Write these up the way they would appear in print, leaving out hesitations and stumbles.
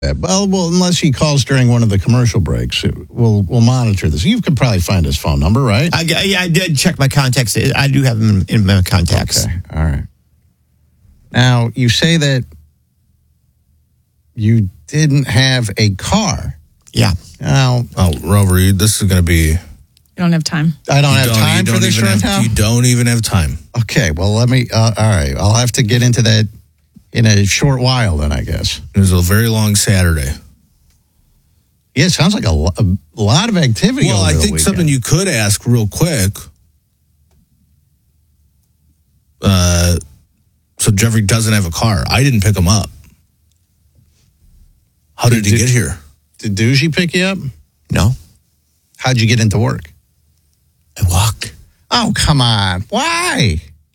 Well, unless he calls during one of the commercial breaks, we'll monitor this. You could probably find his phone number, right? I did check my contacts. I do have him in my contacts. Okay, all right. Now, you say that you didn't have a car. Yeah. Now, Rover, this is going to be... You don't have time. I don't have time for this right now? You don't even have time. Okay, well, let me... all right, I'll have to get into that in a short while then, I guess. It was a very long Saturday. Yeah, it sounds like a lot of activity. Well, I think weekend. something you could ask real quick. So Jeffrey doesn't have a car. I didn't pick him up. How did he get here? Did Doogie pick you up? No. How'd you get into work? I walked. Oh, come on. Why?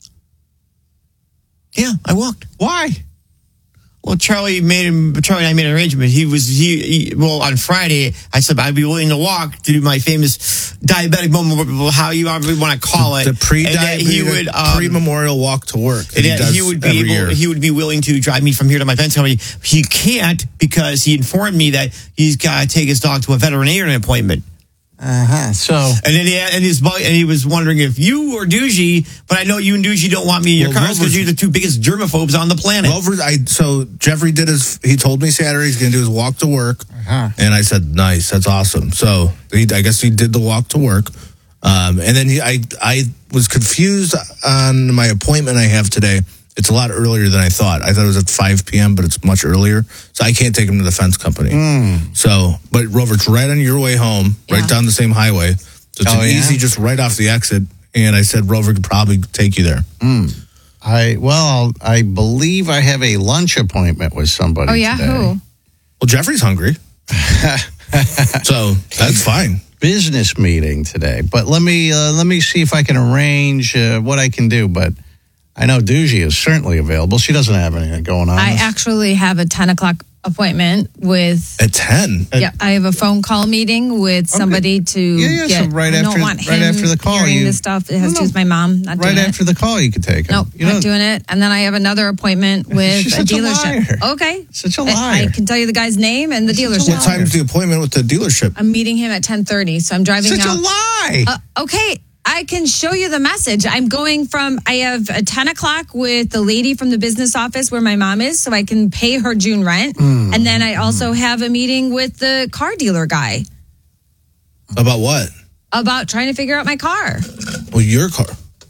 Yeah, I walked. Why? Well, Charlie and I made an arrangement. Well, on Friday, I said I'd be willing to walk to do my famous diabetic moment, how you want to call it. The pre-memorial walk to work. He would be willing to drive me from here to my fence company. He can't because he informed me that he's got to take his dog to a veterinarian appointment. So, and then he was wondering if you or Doogie, but I know you and Doogie don't want me in your cars because you're the two biggest germaphobes on the planet. So Jeffrey he told me Saturday he's going to do his walk to work, and I said, nice, that's awesome. So I guess he did the walk to work, and then I was confused on my appointment I have today. It's a lot earlier than I thought. I thought it was at 5 p.m., but it's much earlier. So I can't take him to the fence company. So, but Rover, it's right on your way home, right down the same highway. So it's easy, just right off the exit. And I said Rover could probably take you there. I believe I have a lunch appointment with somebody. Oh, yeah? today. Who? Well, Jeffrey's hungry. So that's fine. Business meeting today. But let me see if I can arrange what I can do. But I know Doogie is certainly available. She doesn't have anything going on. I actually have a 10 o'clock appointment with... At 10? Yeah, I have a phone call meeting with somebody to get... So right after the call, this stuff. It has to do with my mom. Not doing after the call, you could take it. Nope, not doing it. And then I have another appointment with a dealership. Okay. Such a liar. I can tell you the guy's name and the dealership. What time is the appointment with the dealership? I'm meeting him at 10:30, so I'm driving out. Such a lie. Okay. I can show you the message. I have a 10 o'clock with the lady from the business office where my mom is, so I can pay her June rent. And then I also have a meeting with the car dealer guy. About what? About trying to figure out my car. Well, your car.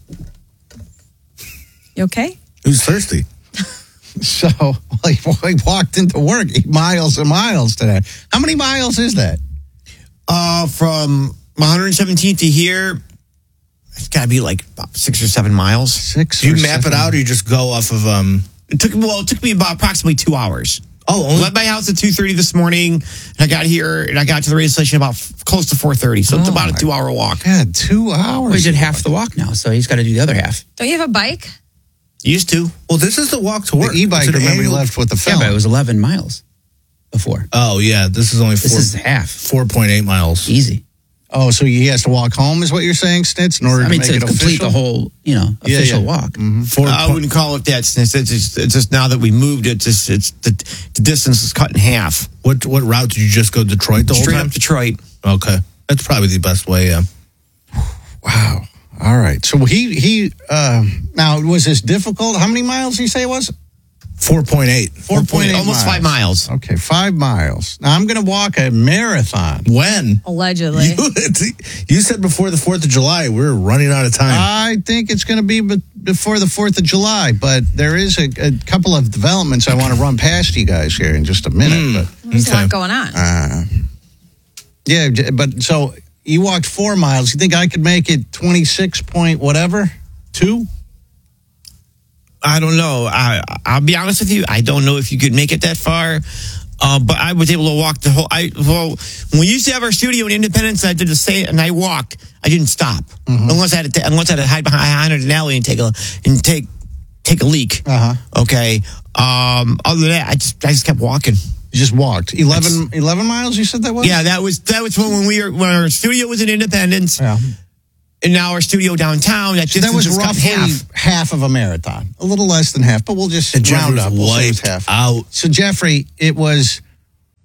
You okay? Who's thirsty? So he walked into work miles and miles today. How many miles is that? From 117th to here, it's got to be like about 6 or 7 miles. Do you map it out, or you just go off of? It took me about approximately 2 hours. Oh, I left my house at 2:30 this morning, and I got here and I got to the radio station about close to 4:30. So it's about a 2 hour walk. God, 2 hours. Well, he did half the walk now, so he's got to do the other half. Don't you have a bike? Used to. Well, this is the walk to work. The e-bike, remember, he left with the Yeah, film. but it was 11 miles before. Oh, yeah. This is only 4.8 miles. Easy. Oh, so he has to walk home, is what you're saying, Snitz, in order to make it complete official? the whole, official walk. Mm-hmm. I wouldn't call it that. It's just now that we moved, it's the distance is cut in half. What route did you just go? Detroit the whole time? Straight up Detroit. Okay, that's probably the best way. Yeah. Wow. All right. So he now, was this difficult? How many miles did you say it was? 4.8. 4.8 almost 5 miles. Okay, 5 miles. Now I'm going to walk a marathon. When? Allegedly. You said before the 4th of July. We're running out of time. I think it's going to be before the 4th of July, but there is a couple of developments I want to run past you guys here in just a minute. But There's a lot going on. Yeah, but so you walked 4 miles. You think I could make it 26 point whatever? 2? I don't know. I'll be honest with you. I don't know if you could make it that far. But I was able to walk the whole. When we used to have our studio in Independence, I did the same, and I walked. I didn't stop unless I had to hide behind an alley and take a leak. Okay. Other than that, I just kept walking. You just walked 11 miles. You said that was? Yeah, that was when our studio was in Independence. Yeah. And now our studio downtown. That was roughly half of a marathon, a little less than half, but we'll just round up. Wiped half. out. So Jeffrey, it was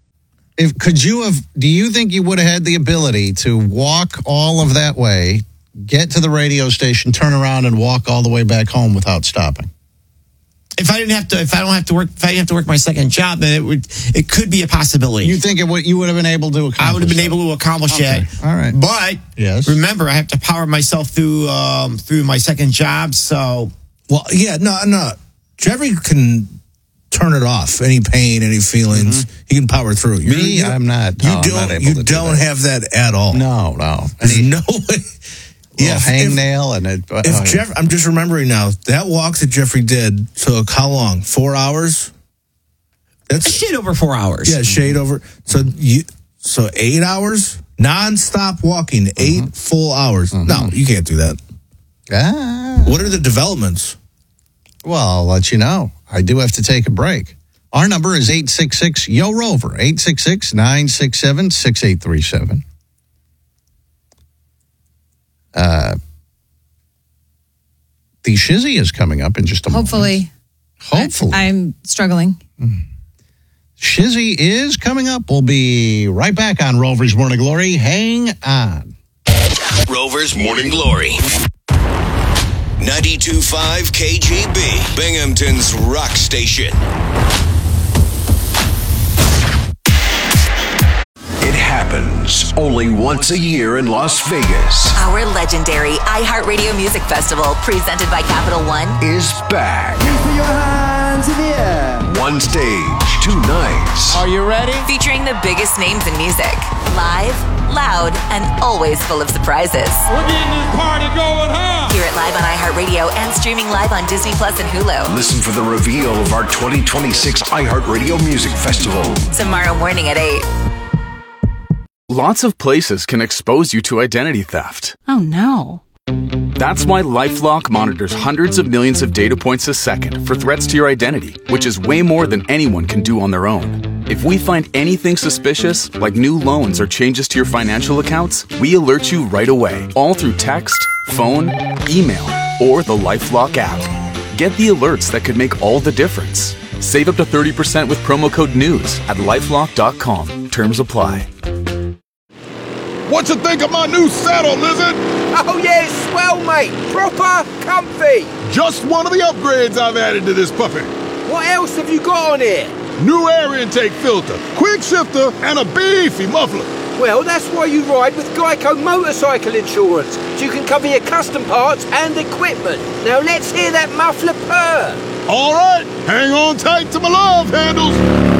Do you think you would have had the ability to walk all of that way, get to the radio station, turn around, and walk all the way back home without stopping? If I didn't have to work my second job, then it could be a possibility. You think you would have been able to accomplish? I would have been able to accomplish that. All right. But yes, remember, I have to power myself through my second job. So, well, yeah, no. Jeffrey can turn it off. Any pain, any feelings, he can power through. I'm not. You don't have that at all. No. There's no way. Yeah, hangnail and it. I'm just remembering now that walk that Jeffrey did took how long? 4 hours. That's shade over 4 hours. Yeah, shade over. So 8 hours nonstop walking, 8 full hours. No, you can't do that. What are the developments? Well, I'll let you know. I do have to take a break. Our number is 866-YO-ROVER, 866-967-6837. The Shizzy is coming up in just a moment. Hopefully. I'm struggling. Shizzy is coming up. We'll be right back on Rover's Morning Glory. Hang on. Rover's Morning Glory. 92.5 KGB, Binghamton's rock station. It happens only once a year in Las Vegas. Our legendary iHeartRadio Music Festival, presented by Capital One, is back. Put your hands in the air. One stage, 2 nights. Are you ready? featuring the biggest names in music. Live, loud, and always full of surprises. We're getting this party going, huh? Hear it live on iHeartRadio and streaming live on Disney Plus and Hulu. Listen for the reveal of our 2026 iHeartRadio Music Festival. Tomorrow morning at 8. Lots of places can expose you to identity theft. Oh, no. That's why LifeLock monitors hundreds of millions of data points a second for threats to your identity, which is way more than anyone can do on their own. If we find anything suspicious, like new loans or changes to your financial accounts, we alert you right away, all through text, phone, email, or the LifeLock app. Get the alerts that could make all the difference. Save up to 30% with promo code NEWS at LifeLock.com. Terms apply. What you think of my new saddle, Lizard? Oh yeah, it's swell, mate. Proper comfy. Just one of the upgrades I've added to this puppy. What else have you got on here? New air intake filter, quick shifter, and a beefy muffler. Well, that's why you ride with Geico Motorcycle Insurance, so you can cover your custom parts and equipment. Now let's hear that muffler purr. All right, hang on tight to my love handles.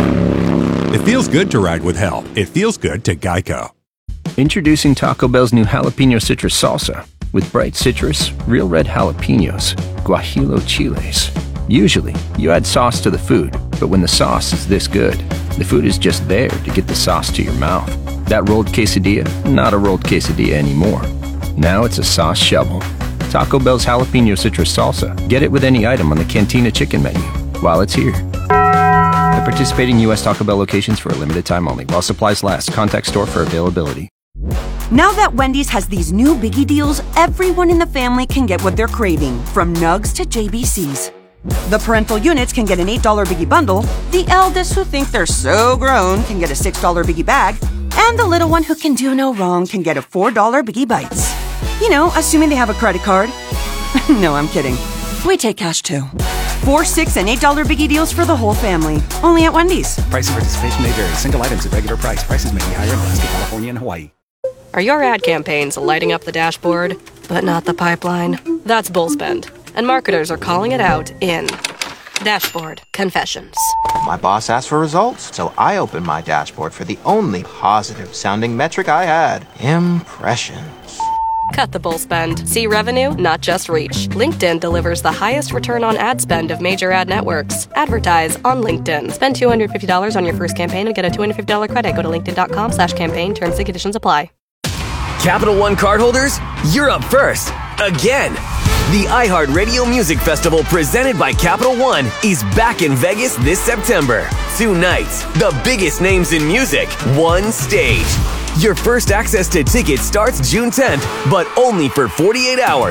It feels good to ride with help. It feels good to Geico. Introducing Taco Bell's new Jalapeno Citrus Salsa with bright citrus, real red jalapenos, guajillo chiles. Usually, you add sauce to the food, but when the sauce is this good, the food is just there to get the sauce to your mouth. That rolled quesadilla, not a rolled quesadilla anymore. Now it's a sauce shovel. Taco Bell's Jalapeno Citrus Salsa. Get it with any item on the Cantina Chicken menu while it's here. At participating U.S. Taco Bell locations for a limited time only. While supplies last. Contact store for availability. Now that Wendy's has these new biggie deals, everyone in the family can get what they're craving, from nugs to JBCs. The parental units can get an $8 biggie bundle, the eldest who think they're so grown can get a $6 biggie bag, and the little one who can do no wrong can get a $4 biggie bites. You know, assuming they have a credit card. No, I'm kidding. We take cash too. 4, $6, and $8 biggie deals for the whole family. Only at Wendy's. Price and participation may vary. Single items at regular price. Prices may be higher in Alaska, California, and Hawaii. Are your ad campaigns lighting up the dashboard, but not the pipeline? That's Bullspend, and marketers are calling it out in Dashboard Confessions. My boss asked for results, so I opened my dashboard for the only positive-sounding metric I had: impressions. Cut the bull spend. See revenue, not just reach. LinkedIn delivers the highest return on ad spend of major ad networks. Advertise on LinkedIn. Spend $250 on your first campaign and get a $250 credit. Go to linkedin.com/campaign. Terms and conditions apply. Capital One cardholders, you're up first. Again. The iHeartRadio Music Festival presented by Capital One is back in Vegas this September. 2 nights, the biggest names in music, one stage. Your first access to tickets starts June 10th, but only for 48 hours.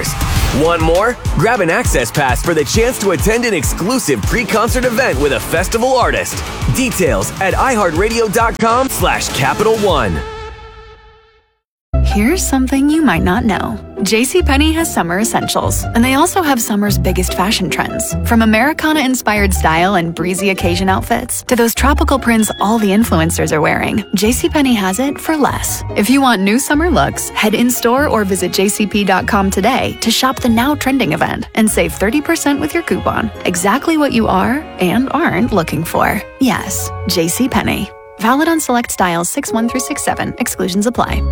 Want more? Grab an access pass for the chance to attend an exclusive pre-concert event with a festival artist. Details at iHeartRadio.com/Capital One. Here's something you might not know. JCPenney has summer essentials, and they also have summer's biggest fashion trends. From Americana-inspired style and breezy occasion outfits to those tropical prints all the influencers are wearing, JCPenney has it for less. If you want new summer looks, head in-store or visit jcp.com today to shop the now trending event and save 30% with your coupon. Exactly what you are and aren't looking for. Yes, JCPenney. Valid on select styles 6-1 through 6-7. Exclusions apply.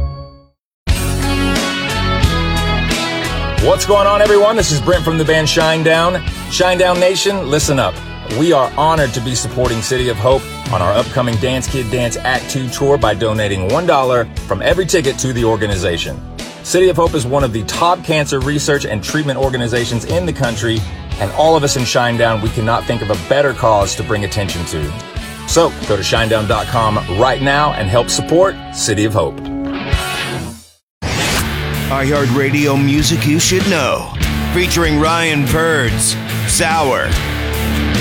What's going on, everyone? This is Brent from the band Shinedown. Shinedown Nation, listen up. We are honored to be supporting City of Hope on our upcoming Dance Kid Dance Act 2 tour by donating $1 from every ticket to the organization. City of Hope is one of the top cancer research and treatment organizations in the country, and all of us in Shinedown, we cannot think of a better cause to bring attention to. So go to shinedown.com right now and help support City of Hope. iHeartRadio music you should know. Featuring Ryan Purds, Sour,